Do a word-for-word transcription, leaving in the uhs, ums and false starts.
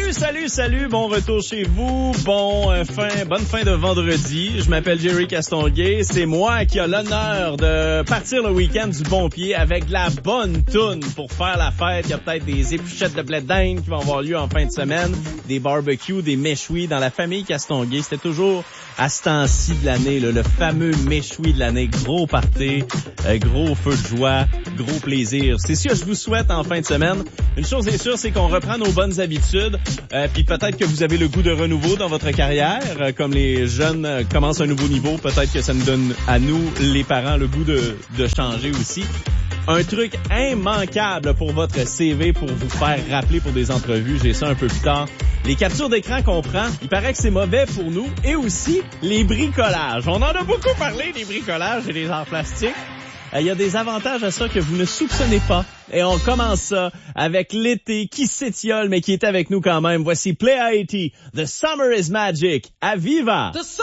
Salut, salut, salut, bon retour chez vous, bon euh, fin, bonne fin de vendredi. Je m'appelle Jerry Castonguay, c'est moi qui a l'honneur de partir le week-end du bon pied avec de la bonne toune pour faire la fête. Il y a peut-être des épluchettes de blé d'Inde qui vont avoir lieu en fin de semaine, des barbecues, des méchouis dans la famille Castonguay. C'était toujours à ce temps-ci de l'année, là, le fameux méchoui de l'année, gros party, euh, gros feu de joie, gros plaisir. C'est ce que je vous souhaite en fin de semaine. Une chose est sûre, c'est qu'on reprend nos bonnes habitudes, euh, puis peut-être que vous avez le goût de renouveau dans votre carrière, euh, comme les jeunes euh, commencent un nouveau niveau, peut-être que ça nous donne à nous, les parents, le goût de, de changer aussi. Un truc immanquable pour votre C V, pour vous faire rappeler pour des entrevues, j'ai ça un peu plus tard. Les captures d'écran qu'on prend, il paraît que c'est mauvais pour nous, et aussi les bricolages. On en a beaucoup parlé, des bricolages et des arts plastiques. Il y a des avantages à ça que vous ne soupçonnez pas. Et on commence ça avec l'été qui s'étiole, mais qui est avec nous quand même. Voici Play Haiti, The Summer is Magic, à Viva!